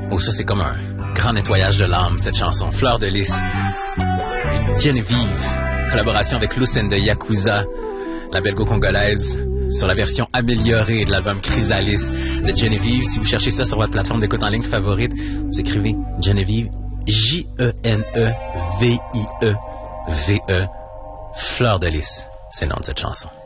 Oh, ça, c'est comme un grand nettoyage de l'âme, cette chanson. Fleur de lys. Genevieve, collaboration avec Lucen de Yakuza, la belgo-congolaise, sur la version améliorée de l'album Chrysalis de Genevieve. Si vous cherchez ça sur votre plateforme d'écoute en ligne favorite, vous écrivez Genevieve, J-E-N-E-V-I-E-V-E, Fleur de lys. C'est le nom de cette chanson.